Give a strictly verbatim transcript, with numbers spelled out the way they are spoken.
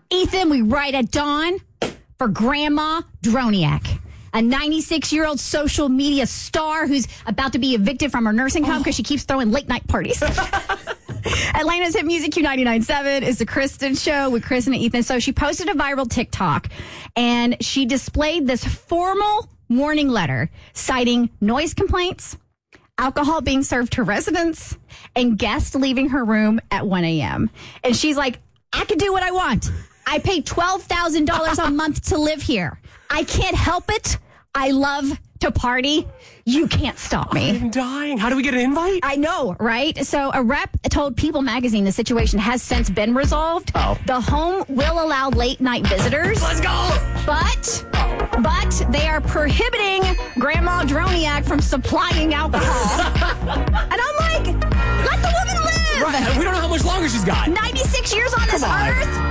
Ethan, we write at dawn for Grandma Droniak, a ninety-six-year-old social media star who's about to be evicted from her nursing home because oh. she keeps throwing late-night parties. Atlanta's hit music Q ninety-nine point seven is the Kristen Show with Chris and Ethan. So she posted a viral TikTok, and she displayed this formal warning letter citing noise complaints, alcohol being served to residents, and guests leaving her room at one a.m. And she's like, I can do what I want. I pay twelve thousand dollars a month to live here. I can't help it. I love to party. You can't stop me. I'm dying. How do we get an invite? I know, right? So a rep told People Magazine the situation has since been resolved. Oh. The home will allow late night visitors. Let's go. But, but they are prohibiting Grandma Droniak from supplying alcohol. And I'm like, let the woman live. Right. We don't know how much longer she's got. ninety-six years on this Come on. earth.